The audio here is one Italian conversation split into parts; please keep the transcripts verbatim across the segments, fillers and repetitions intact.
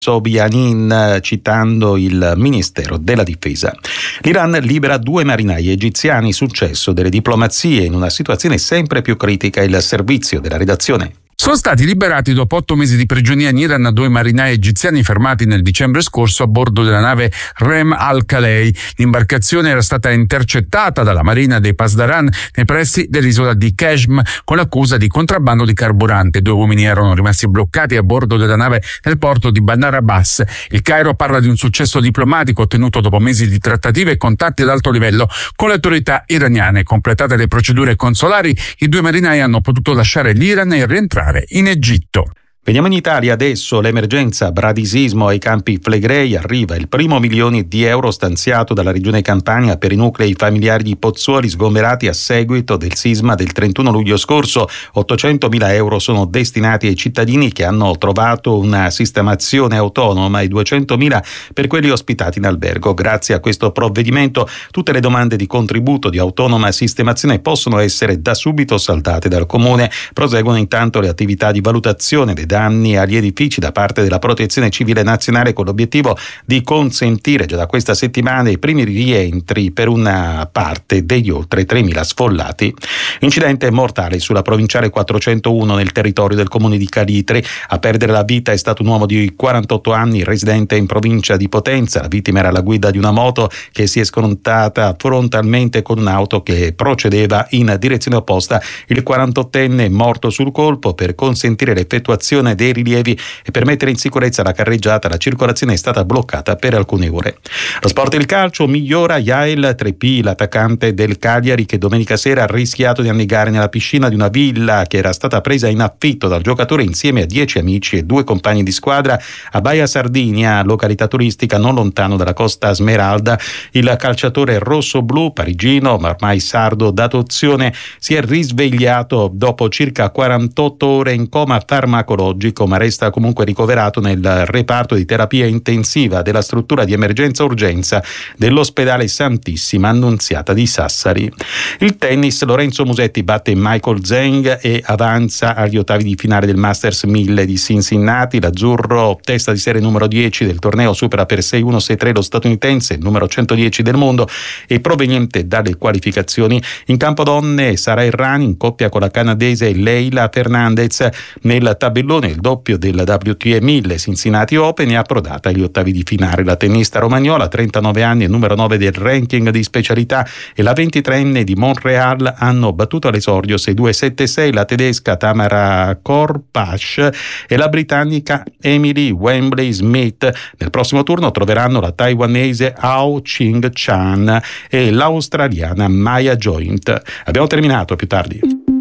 Sobyanin, citando il Ministero della Difesa. L'Iran libera due marinai egiziani, successo delle diplomazie in una situazione sempre più critica. Il servizio della redazione. Sono stati liberati dopo otto mesi di prigionia in Iran due marinai egiziani fermati nel dicembre scorso a bordo della nave Rem al-Khalei. L'imbarcazione era stata intercettata dalla marina dei Pasdaran nei pressi dell'isola di Keshm con l'accusa di contrabbando di carburante. Due uomini erano rimasti bloccati a bordo della nave nel porto di Bandar Abbas. Il Cairo parla di un successo diplomatico ottenuto dopo mesi di trattative e contatti ad alto livello con le autorità iraniane. Completate le procedure consolari, i due marinai hanno potuto lasciare l'Iran e rientrare in Egitto. Veniamo in Italia adesso. L'emergenza bradisismo ai Campi Flegrei arriva. Il primo milione di euro stanziato dalla Regione Campania per i nuclei familiari di Pozzuoli sgomberati a seguito del sisma del trentuno luglio scorso. ottocentomila euro sono destinati ai cittadini che hanno trovato una sistemazione autonoma e duecentomila per quelli ospitati in albergo. Grazie a questo provvedimento tutte le domande di contributo di autonoma sistemazione possono essere da subito saldate dal Comune. Proseguono intanto le attività di valutazione dei danni agli edifici da parte della Protezione Civile Nazionale con l'obiettivo di consentire già da questa settimana i primi rientri per una parte degli oltre tremila sfollati. Incidente mortale sulla provinciale quattrocentouno nel territorio del comune di Calitri. A perdere la vita è stato un uomo di quarantotto anni residente in provincia di Potenza. La vittima era alla guida di una moto che si è scontata frontalmente con un'auto che procedeva in direzione opposta. Il quarantottenne è morto sul colpo. Per consentire l'effettuazione dei rilievi e per mettere in sicurezza la carreggiata, la circolazione è stata bloccata per alcune ore. Lo sport e il calcio. Migliora Yael Trepì, l'attaccante del Cagliari, che domenica sera ha rischiato di annegare nella piscina di una villa che era stata presa in affitto dal giocatore insieme a dieci amici e due compagni di squadra a Baia Sardinia, località turistica non lontano dalla Costa Smeralda. Il calciatore rosso-blu parigino, ma ormai sardo d'adozione, si è risvegliato dopo circa quarantotto ore in coma farmacologico, ma resta comunque ricoverato nel reparto di terapia intensiva della struttura di emergenza-urgenza dell'ospedale Santissima Annunziata di Sassari. Il tennis. Lorenzo Musetti batte Michael Zheng e avanza agli ottavi di finale del Masters mille di Cincinnati. L'azzurro, testa di serie numero dieci del torneo, supera per sei uno sei tre lo statunitense, numero centodieci del mondo e proveniente dalle qualificazioni. In campo donne, Sara Errani in coppia con la canadese Leila Fernandez nel tabellone. Il doppio del W T A mille Cincinnati Open è approdata agli ottavi di finale. La tennista romagnola, trentanove anni e numero nove del ranking di specialità, e la ventitreenne di Montreal hanno battuto all'esordio sei due sette sei la tedesca Tamara Korpasz e la britannica Emily Wembley Smith. Nel prossimo turno troveranno la taiwanese Ao Ching Chan e l'australiana Maya Joint. Abbiamo terminato, più tardi.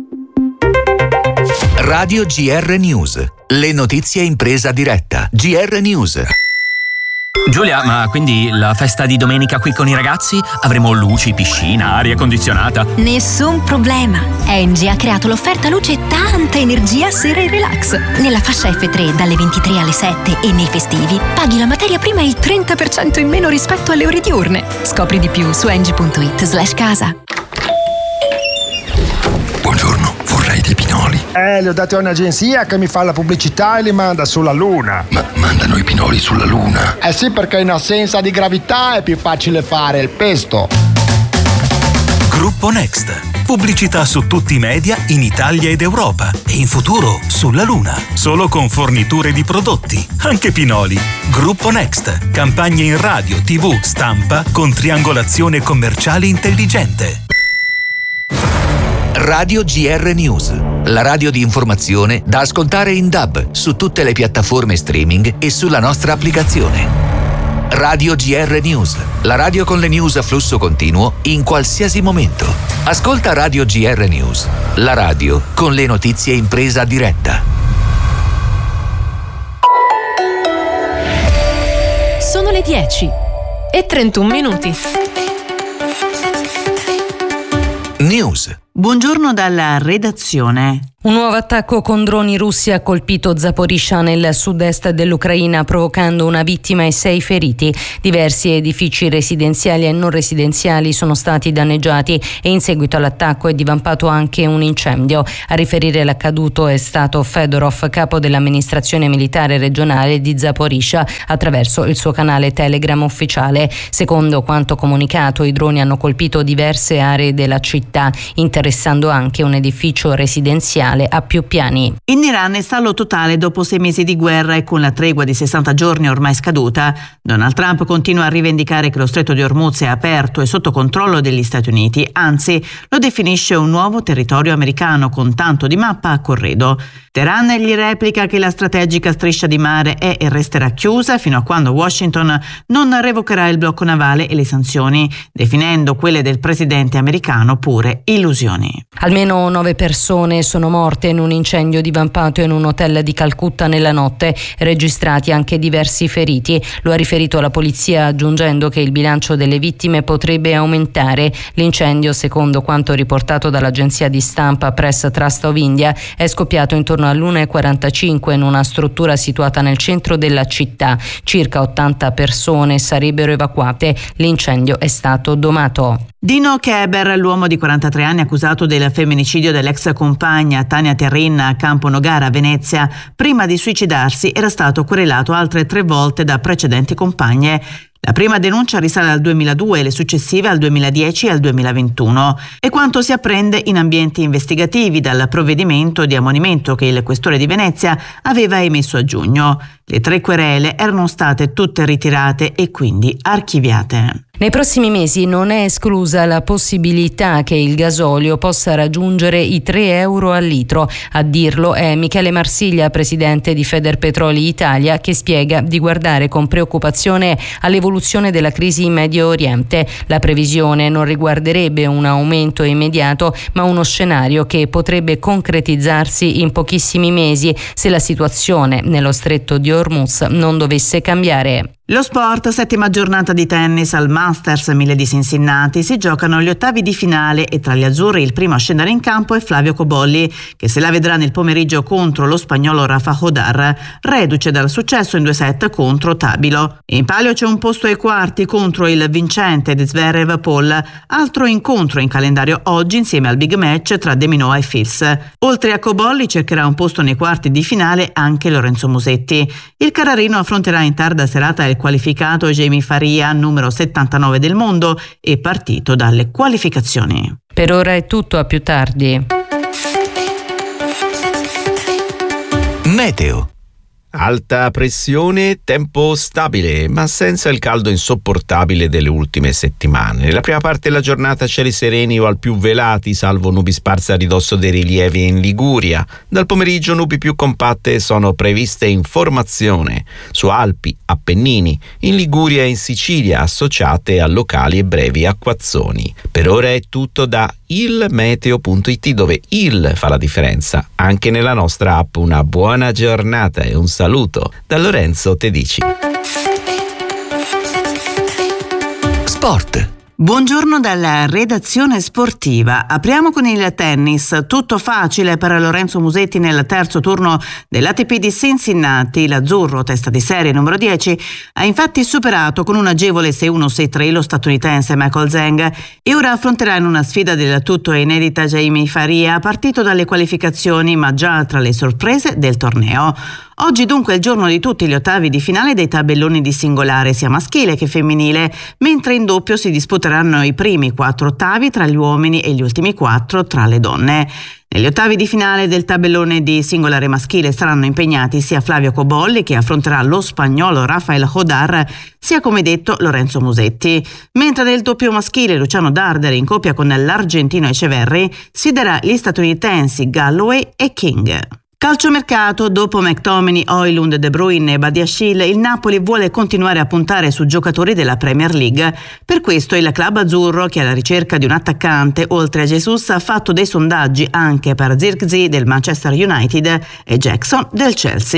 Radio G R News. Le notizie in presa diretta. G R News. Giulia, ma quindi la festa di domenica qui con i ragazzi? Avremo luci, piscina, aria condizionata? Nessun problema. Engie ha creato l'offerta luce e tanta energia sera e relax. Nella fascia F tre dalle ventitré alle sette e nei festivi paghi la materia prima il trenta per cento in meno rispetto alle ore diurne. Scopri di più su engie punto it slash casa. Buongiorno, vorrei dei pinoli. Eh, li ho dati a un'agenzia che mi fa la pubblicità e li manda sulla Luna. Ma mandano i pinoli sulla Luna? Eh sì, perché in assenza di gravità è più facile fare il pesto. Gruppo Next. Pubblicità su tutti i media in Italia ed Europa e in futuro sulla Luna. Solo con forniture di prodotti, anche pinoli. Gruppo Next. Campagne in radio, tivù, stampa con triangolazione commerciale intelligente. Radio G R News, la radio di informazione da ascoltare in D A B su tutte le piattaforme streaming e sulla nostra applicazione. Radio G R News, la radio con le news a flusso continuo in qualsiasi momento. Ascolta Radio G R News, la radio con le notizie in presa diretta. Sono le dieci e trentuno minuti. News. Buongiorno dalla redazione. Un nuovo attacco con droni russi ha colpito Zaporizhzhia nel sud-est dell'Ucraina, provocando una vittima e sei feriti. Diversi edifici residenziali e non residenziali sono stati danneggiati e in seguito all'attacco è divampato anche un incendio. A riferire l'accaduto è stato Fedorov, capo dell'amministrazione militare regionale di Zaporizhzhia, attraverso il suo canale Telegram ufficiale. Secondo quanto comunicato, i droni hanno colpito diverse aree della città, interessando anche un edificio residenziale a più piani. In Iran è stallo totale dopo sei mesi di guerra e con la tregua di sessanta giorni ormai scaduta. Donald Trump continua a rivendicare che lo stretto di Hormuz è aperto e sotto controllo degli Stati Uniti, anzi lo definisce un nuovo territorio americano con tanto di mappa a corredo. Teheran gli replica che la strategica striscia di mare è e resterà chiusa fino a quando Washington non revocherà il blocco navale e le sanzioni, definendo quelle del presidente americano pure illusioni. Almeno nove persone sono morte in un incendio divampato in un hotel di Calcutta nella notte, registrati anche diversi feriti. Lo ha riferito la polizia, aggiungendo che il bilancio delle vittime potrebbe aumentare. L'incendio, secondo quanto riportato dall'agenzia di stampa Press Trust of India, è scoppiato intorno all'una e quarantacinque in una struttura situata nel centro della città. Circa ottanta persone sarebbero evacuate. L'incendio è stato domato. Dino Keber, l'uomo di quarantatré anni accusato del femminicidio dell'ex compagna Tania Terrin a Campo Nogara, Venezia, prima di suicidarsi era stato querelato altre tre volte da precedenti compagne. La prima denuncia risale al duemiladue e le successive al duemiladieci e al duemilaventuno. E quanto si apprende in ambienti investigativi dal provvedimento di ammonimento che il questore di Venezia aveva emesso a giugno. Le tre querele erano state tutte ritirate e quindi archiviate. Nei prossimi mesi non è esclusa la possibilità che il gasolio possa raggiungere i tre euro al litro. A dirlo è Michele Marsiglia, presidente di Federpetroli Italia, che spiega di guardare con preoccupazione all'evoluzione della crisi in Medio Oriente. La previsione non riguarderebbe un aumento immediato, ma uno scenario che potrebbe concretizzarsi in pochissimi mesi se la situazione nello stretto di Hormuz non dovesse cambiare. Lo sport, settima giornata di tennis al Masters mille di Cincinnati, si giocano gli ottavi di finale e tra gli azzurri il primo a scendere in campo è Flavio Cobolli, che se la vedrà nel pomeriggio contro lo spagnolo Rafa Hodar, reduce dal successo in due set contro Tabilo. In palio c'è un posto ai quarti contro il vincente di Zverev Paul, altro incontro in calendario oggi insieme al big match tra De Minaur e Fils. Oltre a Cobolli cercherà un posto nei quarti di finale anche Lorenzo Musetti. Il Carrarino affronterà in tarda serata il qualificato Jamie Faria, numero settantanove del mondo e partito dalle qualificazioni. Per ora è tutto, a più tardi. Meteo. Alta pressione, tempo stabile, ma senza il caldo insopportabile delle ultime settimane. Nella prima parte della giornata cieli sereni o al più velati, salvo nubi sparse a ridosso dei rilievi in Liguria. Dal pomeriggio nubi più compatte sono previste in formazione su Alpi, Appennini, in Liguria e in Sicilia, associate a locali e brevi acquazzoni. Per ora è tutto da il meteo punto it, dove il fa la differenza anche nella nostra app. Una buona giornata e un saluto da Lorenzo Tedici. Sport. Buongiorno dalla redazione sportiva. Apriamo con il tennis. Tutto facile per Lorenzo Musetti nel terzo turno dell'A T P di Cincinnati. L'azzurro, testa di serie numero dieci, ha infatti superato con un agevole sei uno sei tre lo statunitense Michael Zhang e ora affronterà in una sfida del tutto inedita Jamie Faria, partito dalle qualificazioni ma già tra le sorprese del torneo. Oggi dunque è il giorno di tutti gli ottavi di finale dei tabelloni di singolare sia maschile che femminile, mentre in doppio si disputeranno i primi quattro ottavi tra gli uomini e gli ultimi quattro tra le donne. Negli ottavi di finale del tabellone di singolare maschile saranno impegnati sia Flavio Cobolli, che affronterà lo spagnolo Rafael Hodar, sia come detto Lorenzo Musetti. Mentre nel doppio maschile Luciano Darderi in coppia con l'argentino Echeverri sfiderà gli statunitensi Galloway e King. Calciomercato, dopo McTominay, Højlund, De Bruyne e Badiashile, il Napoli vuole continuare a puntare su giocatori della Premier League. Per questo il club azzurro, che è alla ricerca di un attaccante, oltre a Jesus, ha fatto dei sondaggi anche per Zirkzee del Manchester United e Jackson del Chelsea.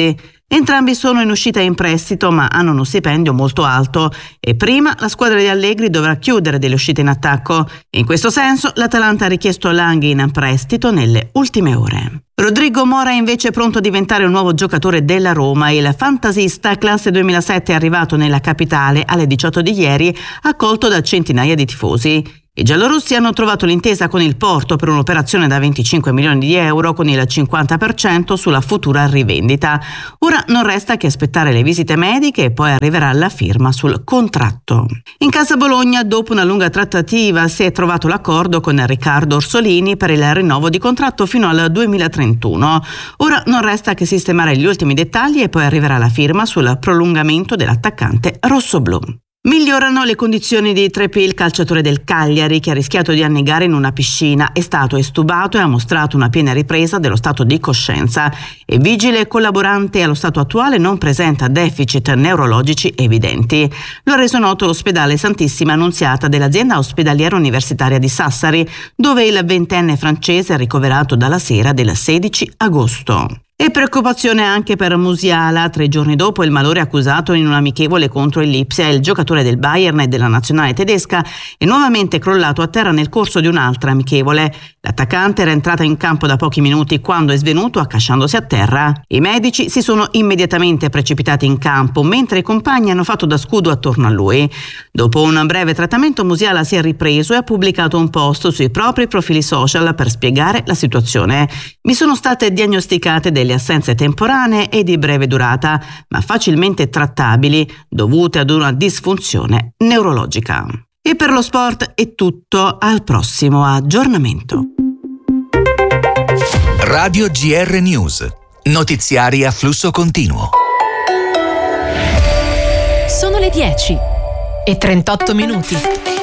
Entrambi sono in uscita in prestito, ma hanno uno stipendio molto alto e prima la squadra di Allegri dovrà chiudere delle uscite in attacco. In questo senso l'Atalanta ha richiesto Langhi in prestito nelle ultime ore. Rodrigo Mora è invece pronto a diventare un nuovo giocatore della Roma. Il fantasista classe duemilasette è arrivato nella capitale alle diciotto di ieri, accolto da centinaia di tifosi. I giallorossi hanno trovato l'intesa con il Porto per un'operazione da venticinque milioni di euro con il cinquanta per cento sulla futura rivendita. Ora non resta che aspettare le visite mediche e poi arriverà la firma sul contratto. In casa Bologna, dopo una lunga trattativa, si è trovato l'accordo con Riccardo Orsolini per il rinnovo di contratto fino al duemilatrentuno. Ora non resta che sistemare gli ultimi dettagli e poi arriverà la firma sul prolungamento dell'attaccante rossoblù. Migliorano le condizioni di Treppi, il calciatore del Cagliari, che ha rischiato di annegare in una piscina. È stato estubato e ha mostrato una piena ripresa dello stato di coscienza. E vigile collaborante allo stato attuale non presenta deficit neurologici evidenti. Lo ha reso noto l'ospedale Santissima Annunziata dell'azienda ospedaliera universitaria di Sassari, dove il ventenne francese è ricoverato dalla sera del sedici agosto. E preoccupazione anche per Musiala. Tre giorni dopo il malore accusato in un amichevole contro il Lipsia, il giocatore del Bayern e della nazionale tedesca è nuovamente crollato a terra nel corso di un'altra amichevole. L'attaccante era entrato in campo da pochi minuti quando è svenuto accasciandosi a terra. I medici si sono immediatamente precipitati in campo, mentre i compagni hanno fatto da scudo attorno a lui. Dopo un breve trattamento Musiala si è ripreso e ha pubblicato un post sui propri profili social per spiegare la situazione. Mi sono state diagnosticate delle assenze temporanee e di breve durata, ma facilmente trattabili, dovute ad una disfunzione neurologica. E per lo sport è tutto, al prossimo aggiornamento. Radio G R News, notiziari a flusso continuo. Sono le dieci e trentotto minuti.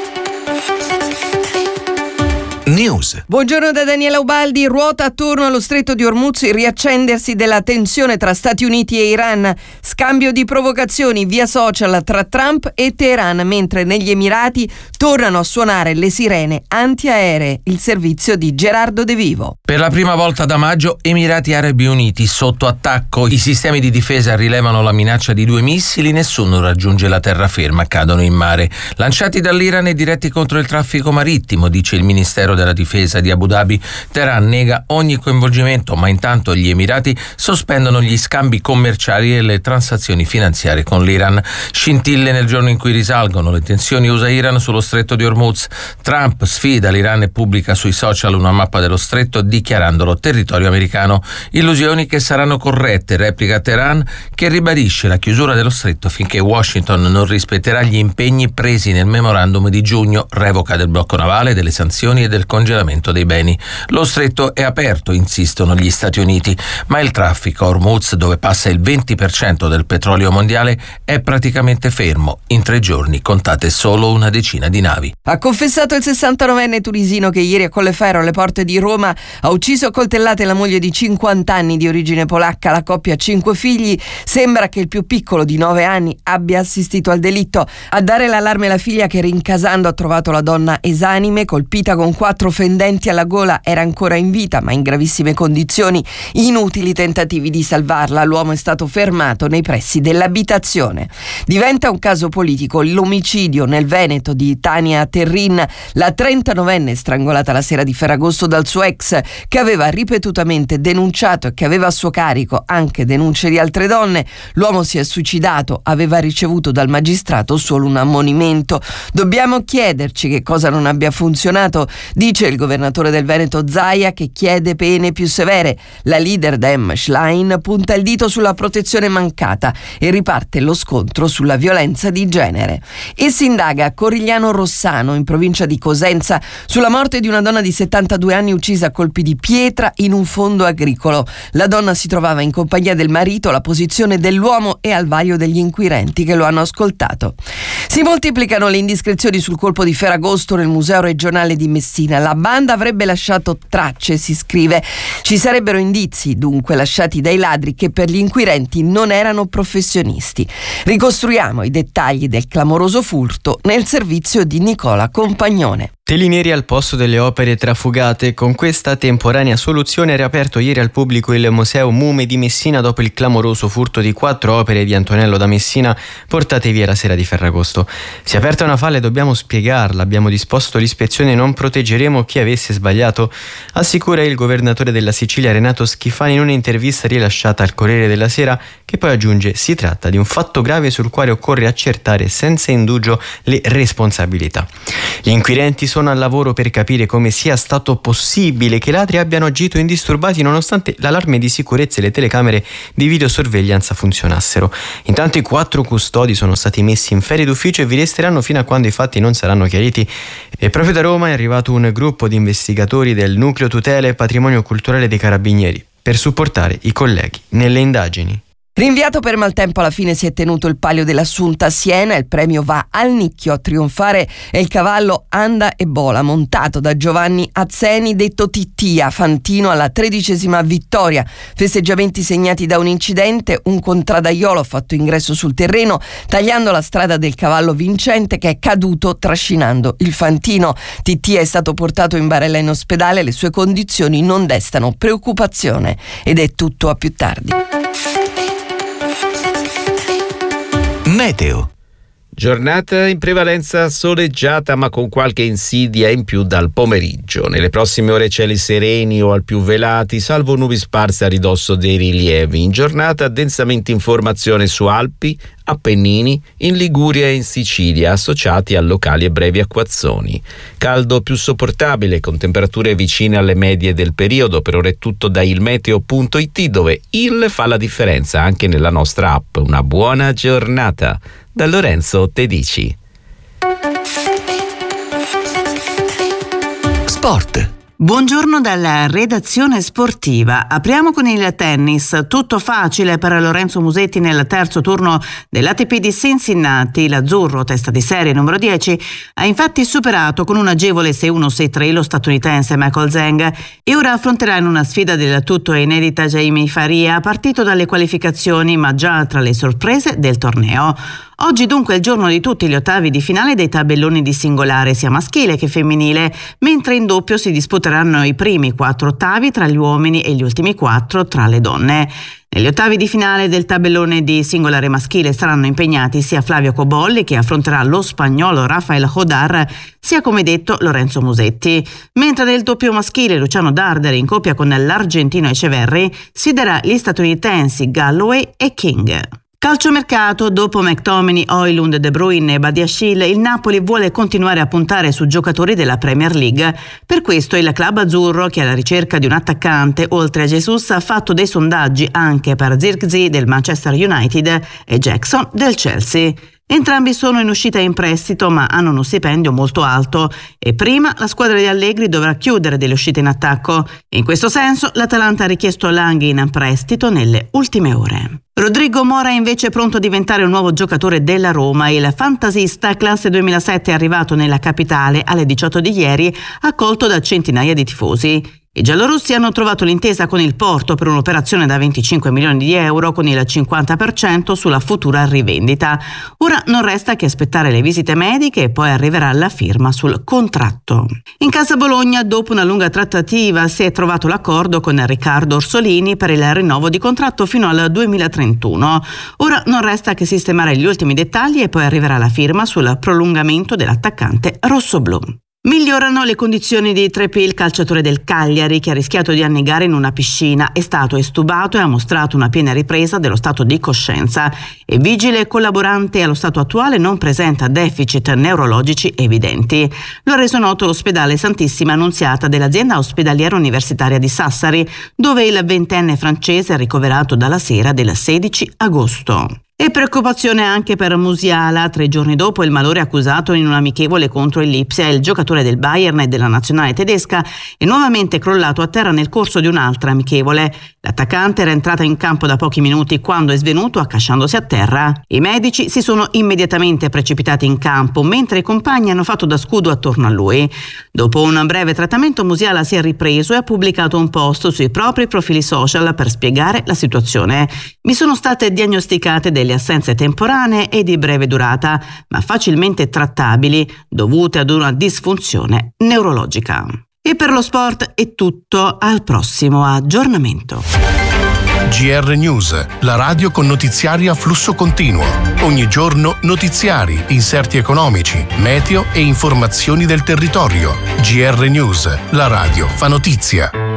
News. Buongiorno da Daniela Ubaldi. Ruota attorno allo stretto di Hormuz il riaccendersi della tensione tra Stati Uniti e Iran. Scambio di provocazioni via social tra Trump e Teheran, mentre negli Emirati tornano a suonare le sirene antiaeree. Il servizio di Gerardo De Vivo. Per la prima volta da maggio Emirati Arabi Uniti sotto attacco. I sistemi di difesa rilevano la minaccia di due missili, nessuno raggiunge la terraferma, cadono in mare. Lanciati dall'Iran e diretti contro il traffico marittimo, dice il Ministero della Difesa di Abu Dhabi. Teheran nega ogni coinvolgimento, ma intanto gli Emirati sospendono gli scambi commerciali e le transazioni finanziarie con l'Iran. Scintille nel giorno in cui risalgono le tensioni U S A-Iran sullo stretto di Hormuz. Trump sfida l'Iran e pubblica sui social una mappa dello stretto dichiarandolo territorio americano. Illusioni che saranno corrette, replica Teheran, che ribadisce la chiusura dello stretto finché Washington non rispetterà gli impegni presi nel memorandum di giugno, revoca del blocco navale, delle sanzioni e del congelamento dei beni. Lo stretto è aperto, insistono gli Stati Uniti, ma il traffico a Hormuz, dove passa il venti per cento del petrolio mondiale, è praticamente fermo. In tre giorni contate solo una decina di navi. Ha confessato il sessantanovenne tunisino che ieri a Colleferro, alle porte di Roma, ha ucciso a coltellate la moglie di cinquanta anni di origine polacca. La coppia ha cinque figli. Sembra che il più piccolo di nove anni abbia assistito al delitto. A dare l'allarme la figlia, che rincasando ha trovato la donna esanime, colpita con quattro fendenti alla gola. Era ancora in vita ma in gravissime condizioni. Inutili tentativi di salvarla. L'uomo è stato fermato nei pressi dell'abitazione. Diventa un caso politico l'omicidio nel Veneto di Tania Terrin, la trentanovenne strangolata la sera di Ferragosto dal suo ex, che aveva ripetutamente denunciato e che aveva a suo carico anche denunce di altre donne. L'uomo si è suicidato, aveva ricevuto dal magistrato solo un ammonimento. Dobbiamo chiederci che cosa non abbia funzionato, dice il governatore del Veneto Zaia, che chiede pene più severe. La leader Dem Schlein punta il dito sulla protezione mancata e riparte lo scontro sulla violenza di genere. E si indaga a Corigliano Rossano, in provincia di Cosenza, sulla morte di una donna di settantadue anni uccisa a colpi di pietra in un fondo agricolo. La donna si trovava in compagnia del marito, la posizione dell'uomo è al vaglio degli inquirenti che lo hanno ascoltato. Si moltiplicano le indiscrezioni sul colpo di Ferragosto nel Museo regionale di Messina. La banda avrebbe lasciato tracce, si scrive. Ci sarebbero indizi, dunque, lasciati dai ladri che per gli inquirenti non erano professionisti. Ricostruiamo i dettagli del clamoroso furto nel servizio di Nicola Compagnone. Teli neri al posto delle opere trafugate. Con questa temporanea soluzione è riaperto ieri al pubblico il Museo Mume di Messina dopo il clamoroso furto di quattro opere di Antonello da Messina portate via la sera di Ferragosto. Si è aperta una falla e dobbiamo spiegarla. Abbiamo disposto l'ispezione e non proteggeremo chi avesse sbagliato, assicura il governatore della Sicilia Renato Schifani in un'intervista rilasciata al Corriere della Sera, che poi aggiunge: si tratta di un fatto grave sul quale occorre accertare senza indugio le responsabilità. Gli inquirenti sono al lavoro per capire come sia stato possibile che i ladri abbiano agito indisturbati nonostante l'allarme di sicurezza e le telecamere di videosorveglianza funzionassero. Intanto i quattro custodi sono stati messi in ferie d'ufficio e vi resteranno fino a quando i fatti non saranno chiariti. E proprio da Roma è arrivato un gruppo di investigatori del Nucleo Tutela e Patrimonio Culturale dei Carabinieri per supportare i colleghi nelle indagini. Rinviato per maltempo, alla fine si è tenuto il Palio dell'Assunta a Siena. Il premio va al nicchio. A trionfare è il cavallo Anda e Bola, montato da Giovanni Azzeni, detto Tittia, fantino alla tredicesima vittoria. Festeggiamenti segnati da un incidente: un contraddaiolo ha fatto ingresso sul terreno tagliando la strada del cavallo vincente, che è caduto trascinando il fantino. Tittia è stato portato in barella in ospedale, le sue condizioni non destano preoccupazione. Ed è tutto, a più tardi. Meteo. Giornata in prevalenza soleggiata, ma con qualche insidia in più dal pomeriggio. Nelle prossime ore cieli sereni o al più velati, salvo nubi sparse a ridosso dei rilievi. In giornata densamente informazione su Alpi, Appennini, in Liguria e in Sicilia, associati a locali e brevi acquazzoni. Caldo più sopportabile, con temperature vicine alle medie del periodo. Per ora è tutto da ilmeteo punto it, dove il fa la differenza anche nella nostra app. Una buona giornata da Lorenzo Tedici. Sport. Buongiorno dalla redazione sportiva. Apriamo con il tennis. Tutto facile per Lorenzo Musetti nel terzo turno dell'A T P di Cincinnati. L'azzurro, testa di serie numero dieci, ha infatti superato con un agevole sei uno sei tre lo statunitense Michael Zhang e ora affronterà in una sfida del tutto inedita Jamie Faria, partito dalle qualificazioni ma già tra le sorprese del torneo. Oggi dunque è il giorno di tutti gli ottavi di finale dei tabelloni di singolare sia maschile che femminile, mentre in doppio si disputeranno i primi quattro ottavi tra gli uomini e gli ultimi quattro tra le donne. Negli ottavi di finale del tabellone di singolare maschile saranno impegnati sia Flavio Cobolli, che affronterà lo spagnolo Rafael Hodar, sia come detto Lorenzo Musetti, mentre nel doppio maschile Luciano Darderi in coppia con l'argentino Echeverri sfiderà gli statunitensi Galloway e King. Calciomercato. Dopo McTominay, Højlund, De Bruyne e Badiashile, il Napoli vuole continuare a puntare su giocatori della Premier League. Per questo il club azzurro, che è alla ricerca di un attaccante oltre a Jesus, ha fatto dei sondaggi anche per Zirkzee del Manchester United e Jackson del Chelsea. Entrambi sono in uscita in prestito, ma hanno uno stipendio molto alto e prima la squadra di Allegri dovrà chiudere delle uscite in attacco. In questo senso l'Atalanta ha richiesto Langhi in prestito nelle ultime ore. Rodrigo Mora è invece pronto a diventare un nuovo giocatore della Roma. Il fantasista classe duemilasette è arrivato nella capitale alle diciotto di ieri, accolto da centinaia di tifosi. I giallorossi hanno trovato l'intesa con il Porto per un'operazione da venticinque milioni di euro con il cinquanta per cento sulla futura rivendita. Ora non resta che aspettare le visite mediche e poi arriverà la firma sul contratto. In Casa Bologna, dopo una lunga trattativa, si è trovato l'accordo con Riccardo Orsolini per il rinnovo di contratto fino al duemilatrentuno. Ora non resta che sistemare gli ultimi dettagli e poi arriverà la firma sul prolungamento dell'attaccante rossoblù. Migliorano le condizioni di Treppi, il calciatore del Cagliari, che ha rischiato di annegare in una piscina. È stato estubato e ha mostrato una piena ripresa dello stato di coscienza. È vigile e collaborante, allo stato attuale non presenta deficit neurologici evidenti. Lo ha reso noto l'ospedale Santissima Annunziata dell'azienda ospedaliera universitaria di Sassari, dove il ventenne francese è ricoverato dalla sera del sedici agosto. E preoccupazione anche per Musiala. Tre giorni dopo il malore accusato in un amichevole contro il Lipsia, il giocatore del Bayern e della nazionale tedesca è nuovamente crollato a terra nel corso di un'altra amichevole. L'attaccante era entrato in campo da pochi minuti quando è svenuto accasciandosi a terra. I medici si sono immediatamente precipitati in campo, mentre i compagni hanno fatto da scudo attorno a lui. Dopo un breve trattamento Musiala si è ripreso e ha pubblicato un post sui propri profili social per spiegare la situazione. Mi sono state diagnosticate delle delle assenze temporanee e di breve durata, ma facilmente trattabili, dovute ad una disfunzione neurologica. E per lo sport è tutto, al prossimo aggiornamento. G R News, la radio con notiziari a flusso continuo. Ogni giorno notiziari, inserti economici, meteo e informazioni del territorio. G R News, la radio fa notizia.